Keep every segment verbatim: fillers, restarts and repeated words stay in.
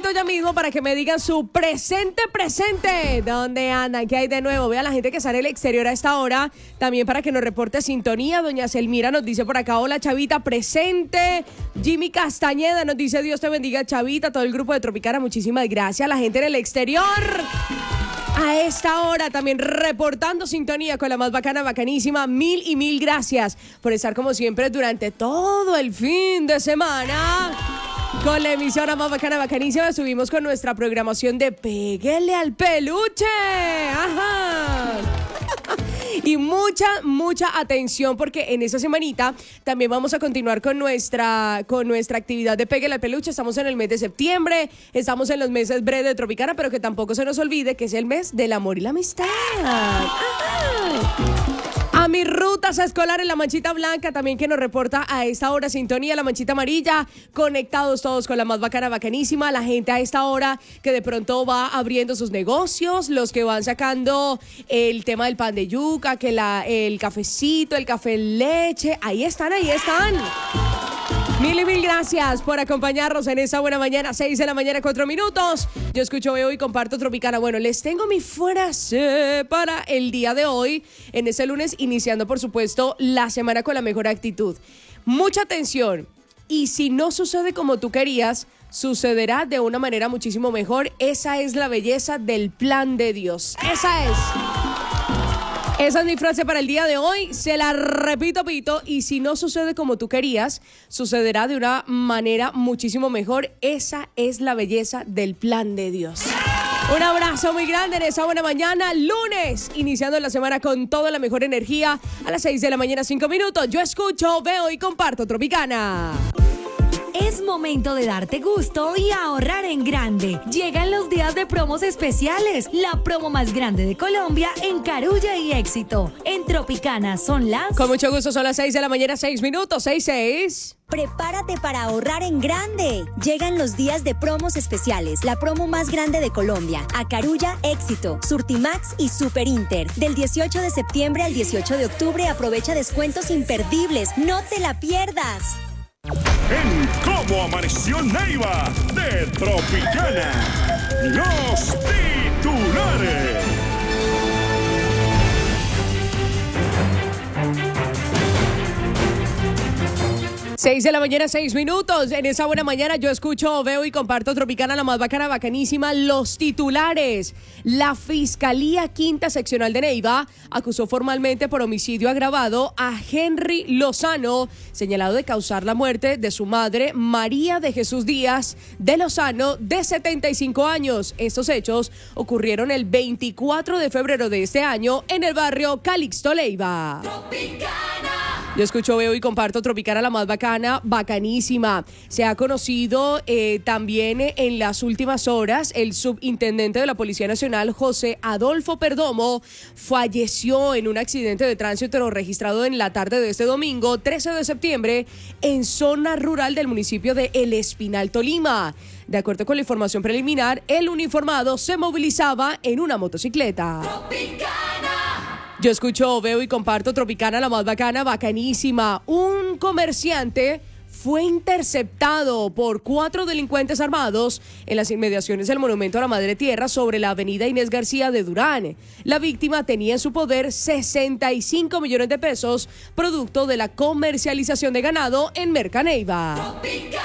invito ya mismo para que me digan su presente, presente. ¿Dónde andan? ¿Qué hay de nuevo? Vea la gente que sale al exterior a esta hora. También para que nos reporte sintonía. Doña Selmira nos dice por acá, hola Chavita, presente. Jimmy Castañeda nos dice, Dios te bendiga Chavita. Todo el grupo de Tropicana, muchísimas gracias. La gente en el exterior. A esta hora también reportando sintonía con la más bacana, bacanísima. Mil y mil gracias por estar como siempre durante todo el fin de semana con la emisora más bacana, bacanísima. Subimos con nuestra programación de Péguele al Peluche. Ajá. Y mucha, mucha atención porque en esta semanita también vamos a continuar con nuestra, con nuestra actividad de Péguele al Peluche. Estamos en el mes de septiembre, estamos en los meses breves de Tropicana, pero que tampoco se nos olvide que es el mes del amor y la amistad. Ajá. A mis rutas escolares, la manchita blanca, también que nos reporta a esta hora sintonía, la manchita amarilla, conectados todos con la más bacana, bacanísima, la gente a esta hora que de pronto va abriendo sus negocios, los que van sacando el tema del pan de yuca, que la, el cafecito, el café en leche, ahí están, ahí están. Mil y mil gracias por acompañarnos en esta buena mañana, seis de la mañana, cuatro minutos. Yo escucho, veo y comparto Tropicana. Bueno, les tengo mi frase para el día de hoy, en este lunes, iniciando, por supuesto, la semana con la mejor actitud. Mucha atención. Y si no sucede como tú querías, sucederá de una manera muchísimo mejor. Esa es la belleza del plan de Dios. Esa es. Esa es mi frase para el día de hoy, se la repito, Pito, y si no sucede como tú querías, sucederá de una manera muchísimo mejor. Esa es la belleza del plan de Dios. Un abrazo muy grande en esa buena mañana, lunes, iniciando la semana con toda la mejor energía, a las seis de la mañana, cinco minutos. Yo escucho, veo y comparto Tropicana. Es momento de darte gusto y ahorrar en grande. Llegan los días de promos especiales. La promo más grande de Colombia en Carulla y Éxito. En Tropicana son las... Con mucho gusto, son las seis de la mañana, seis minutos, seis, seis. Prepárate para ahorrar en grande. Llegan los días de promos especiales. La promo más grande de Colombia. A Carulla, Éxito, Surtimax y Super Inter. Del dieciocho de septiembre al dieciocho de octubre aprovecha descuentos imperdibles. No te la pierdas. En Cómo Amaneció Neiva de Tropicana, los titulares. seis de la mañana, seis minutos. En esa buena mañana yo escucho, veo y comparto Tropicana, la más bacana, bacanísima. Los titulares. La Fiscalía Quinta Seccional de Neiva acusó formalmente por homicidio agravado a Henry Lozano, señalado de causar la muerte de su madre, María de Jesús Díaz de Lozano, de setenta y cinco años. Estos hechos ocurrieron el veinticuatro de febrero de este año en el barrio Calixto Leiva. Tropicana. Yo escucho, veo y comparto Tropicana, la más bacana, bacanísima. Se ha conocido eh, también eh, en las últimas horas, el subintendente de la Policía Nacional, José Adolfo Perdomo, falleció en un accidente de tránsito registrado en la tarde de este domingo, trece de septiembre, en zona rural del municipio de El Espinal, Tolima. De acuerdo con la información preliminar, el uniformado se movilizaba en una motocicleta. Tropicana. Yo escucho, veo y comparto Tropicana, la más bacana, bacanísima. Un comerciante fue interceptado por cuatro delincuentes armados en las inmediaciones del Monumento a la Madre Tierra sobre la avenida Inés García de Durán. La víctima tenía en su poder sesenta y cinco millones de pesos, producto de la comercialización de ganado en Mercaneiva.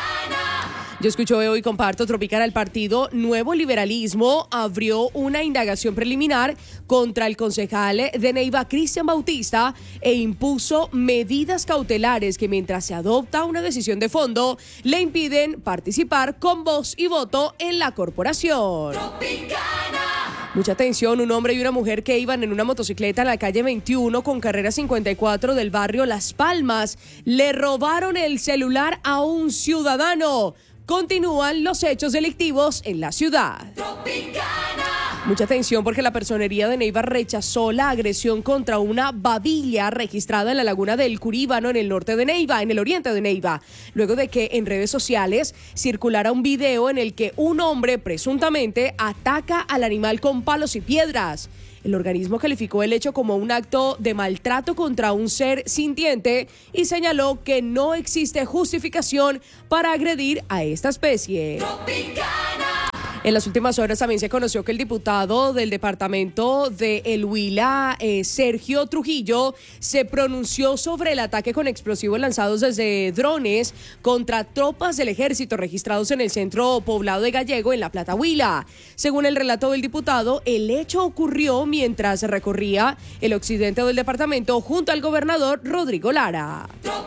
Yo escucho, veo y comparto Tropicana. El partido Nuevo Liberalismo abrió una indagación preliminar contra el concejal de Neiva, Cristian Bautista, e impuso medidas cautelares que, mientras se adopta una decisión de fondo, le impiden participar con voz y voto en la corporación. Tropicana. Mucha atención, un hombre y una mujer que iban en una motocicleta en la calle veintiuno con carrera cincuenta y cuatro del barrio Las Palmas le robaron el celular a un ciudadano. Continúan los hechos delictivos en la ciudad. Tropicana. Mucha atención porque la Personería de Neiva rechazó la agresión contra una babilla registrada en la laguna del Curíbano, en el norte de Neiva, en el oriente de Neiva, luego de que en redes sociales circulara un video en el que un hombre presuntamente ataca al animal con palos y piedras. El organismo calificó el hecho como un acto de maltrato contra un ser sintiente y señaló que no existe justificación para agredir a esta especie. Tropicana. En las últimas horas también se conoció que el diputado del departamento de El Huila, eh, Sergio Trujillo, se pronunció sobre el ataque con explosivos lanzados desde drones contra tropas del ejército registrados en el centro poblado de Gallego, en La Plata, Huila. Según el relato del diputado, el hecho ocurrió mientras recorría el occidente del departamento junto al gobernador Rodrigo Lara.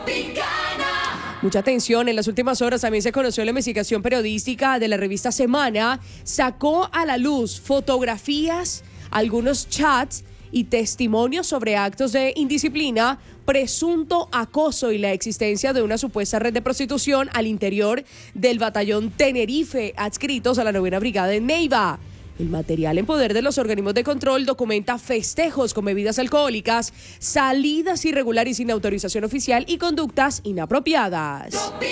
Tropicana. Mucha atención, en las últimas horas también se conoció la investigación periodística de la revista Semana, sacó a la luz fotografías, algunos chats y testimonios sobre actos de indisciplina, presunto acoso y la existencia de una supuesta red de prostitución al interior del batallón Tenerife, adscritos a la novena brigada en Neiva. El material en poder de los organismos de control documenta festejos con bebidas alcohólicas, salidas irregulares sin autorización oficial y conductas inapropiadas.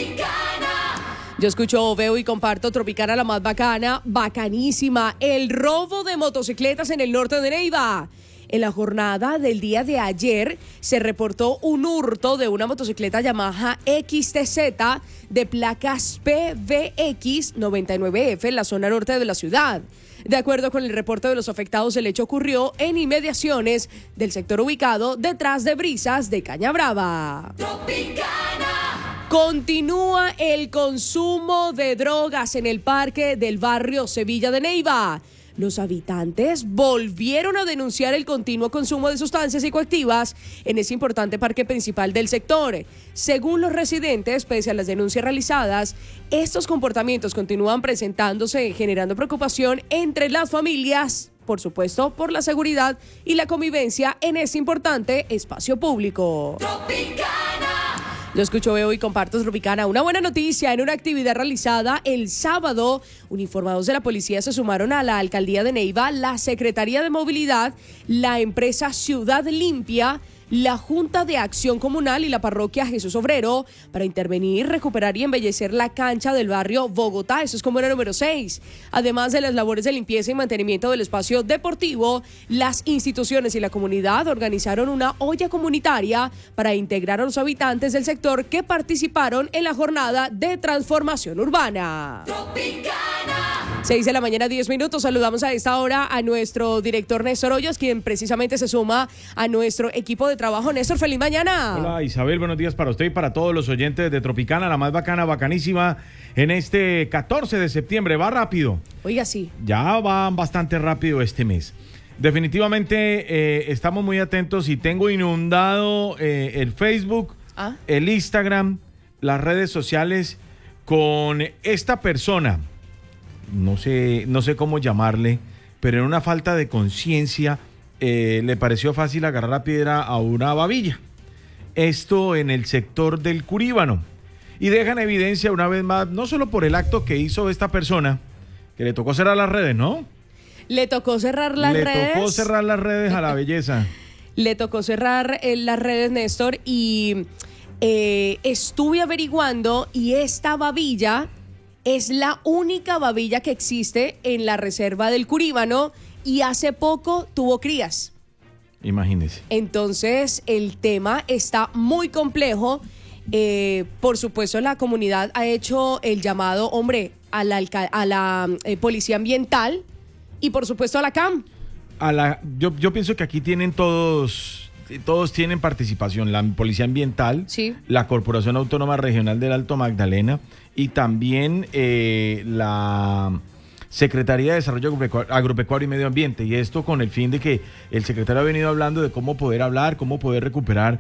Tropicana. Yo escucho, veo y comparto Tropicana, la más bacana, bacanísima. El robo de motocicletas en el norte de Neiva. En la jornada del día de ayer se reportó un hurto de una motocicleta Yamaha X T Z de placas P V X noventa y nueve F en la zona norte de la ciudad. De acuerdo con el reporte de los afectados, el hecho ocurrió en inmediaciones del sector ubicado detrás de Brisas de Cañabrava. Tropicana. Continúa el consumo de drogas en el parque del barrio Sevilla de Neiva. Los habitantes volvieron a denunciar el continuo consumo de sustancias psicoactivas en ese importante parque principal del sector. Según los residentes, pese a las denuncias realizadas, estos comportamientos continúan presentándose, generando preocupación entre las familias, por supuesto, por la seguridad y la convivencia en ese importante espacio público. Tropicana. Yo escucho, veo y comparto Tropicana. Una buena noticia: en una actividad realizada el sábado, uniformados de la policía se sumaron a la alcaldía de Neiva, la Secretaría de Movilidad, la empresa Ciudad Limpia, la Junta de Acción Comunal y la parroquia Jesús Obrero para intervenir, recuperar y embellecer la cancha del barrio Bogotá. Eso es comuna número seis. Además de las labores de limpieza y mantenimiento del espacio deportivo, las instituciones y la comunidad organizaron una olla comunitaria para integrar a los habitantes del sector que participaron en la jornada de transformación urbana. Tropicana. seis de la mañana, diez minutos. Saludamos a esta hora a nuestro director Néstor Hoyos, quien precisamente se suma a nuestro equipo de trabajo. Néstor, feliz mañana. Hola Isabel, buenos días para usted y para todos los oyentes de Tropicana, la más bacana, bacanísima, en este catorce de septiembre. Va rápido. Oiga, sí. Ya va bastante rápido este mes. Definitivamente eh, estamos muy atentos y tengo inundado eh, el Facebook, ¿Ah? el Instagram, las redes sociales con esta persona. No sé, no sé cómo llamarle, pero en una falta de conciencia eh, le pareció fácil agarrar la piedra a una babilla. Esto en el sector del Curíbano. Y dejan evidencia una vez más, no solo por el acto que hizo esta persona, que le tocó cerrar las redes, ¿no? Le tocó cerrar las le redes. Le tocó cerrar las redes a la belleza. Le tocó cerrar eh, las redes, Néstor, y eh, estuve averiguando y esta babilla es la única babilla que existe en la reserva del Curíbano y hace poco tuvo crías. Imagínese. Entonces, el tema está muy complejo. Eh, por supuesto, la comunidad ha hecho el llamado, hombre, a la, a la eh, policía ambiental y, por supuesto, a la C A M. A la, yo, yo pienso que aquí tienen todos... Todos tienen participación, la Policía Ambiental, sí. la Corporación Autónoma Regional del Alto Magdalena y también eh, la Secretaría de Desarrollo Agropecuario y Medio Ambiente. Y esto con el fin de que el secretario ha venido hablando de cómo poder hablar, cómo poder recuperar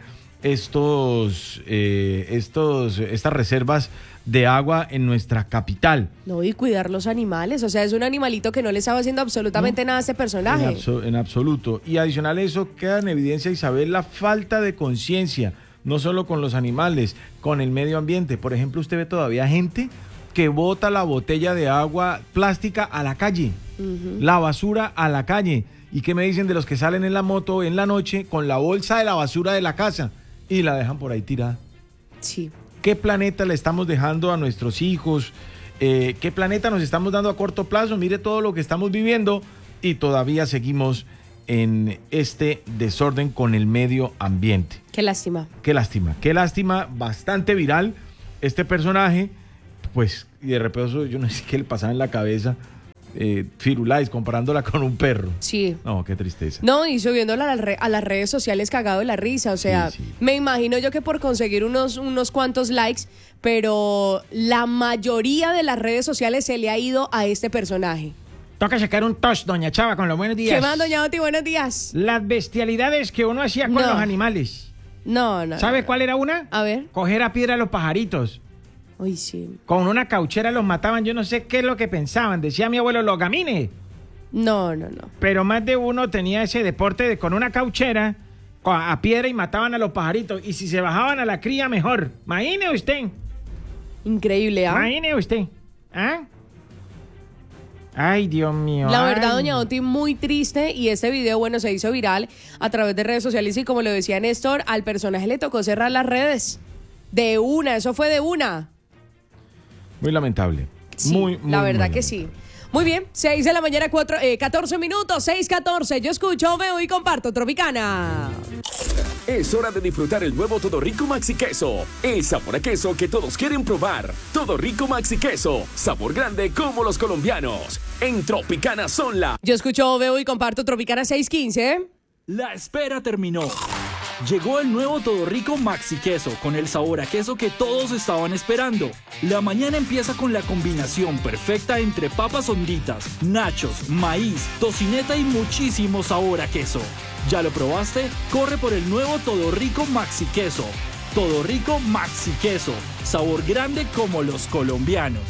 estos, eh, estos, estas reservas de agua en nuestra capital. No, y cuidar los animales, o sea, es un animalito que no le estaba haciendo absolutamente no, nada a este personaje. En, abso- en absoluto. Y adicional a eso, queda en evidencia, Isabel, la falta de conciencia, no solo con los animales, con el medio ambiente. Por ejemplo, usted ve todavía gente que bota la botella de agua plástica a la calle, uh-huh. la basura a la calle. ¿Y qué me dicen de los que salen en la moto en la noche con la bolsa de la basura de la casa y la dejan por ahí tirada? Sí. ¿Qué planeta le estamos dejando a nuestros hijos? Eh, ¿Qué planeta nos estamos dando a corto plazo? Mire todo lo que estamos viviendo y todavía seguimos en este desorden con el medio ambiente. Qué lástima. Qué lástima, qué lástima, bastante viral este personaje, pues, y de repente yo no sé qué le pasaba en la cabeza, eh, Firulais comparándola con un perro. Sí. No, qué tristeza. No, y subiéndola a, la re- a las redes sociales cagado de la risa. O sea, Sí, sí. me imagino yo que por conseguir unos, unos cuantos likes, pero la mayoría de las redes sociales se le ha ido a este personaje. Toca sacar un tos, doña Chava, con los buenos días. ¿Qué más, doña Oti? Buenos días. Las bestialidades que uno hacía con No. los animales. No, no. ¿Sabe no. cuál era una? A ver. Coger a piedra a los pajaritos. Uy, sí. Con una cauchera los mataban, yo no sé qué es lo que pensaban. Decía mi abuelo, los gamines. No, no, no. Pero más de uno tenía ese deporte de con una cauchera co- a piedra y mataban a los pajaritos. Y si se bajaban a la cría, mejor. Imagine usted. Increíble, ¿ah? Imagine usted. ¿Ah? Ay, Dios mío. La verdad, ay. doña Oti, muy triste, y este video, bueno, se hizo viral a través de redes sociales y como lo decía Néstor, al personaje le tocó cerrar las redes. De una, eso fue de una. Muy lamentable. Sí, muy, muy, la verdad muy que sí. Muy bien, seis de la mañana, cuatro, eh, catorce minutos, seis catorce. Yo escucho, veo y comparto Tropicana. Es hora de disfrutar el nuevo Todo Rico Maxi Queso. El sabor a queso que todos quieren probar. Todo Rico Maxi Queso. Sabor grande como los colombianos. En Tropicana son la... Yo escucho, veo y comparto Tropicana seis quince. La espera terminó. Llegó el nuevo Todo Rico Maxi Queso con el sabor a queso que todos estaban esperando. La mañana empieza con la combinación perfecta entre papas honditas, nachos, maíz, tocineta y muchísimo sabor a queso. ¿Ya lo probaste? Corre por el nuevo Todo Rico Maxi Queso. Todo Rico Maxi Queso. Sabor grande como los colombianos.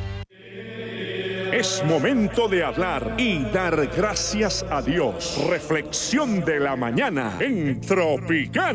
Es momento de hablar y dar gracias a Dios. Reflexión de la mañana en Tropicana.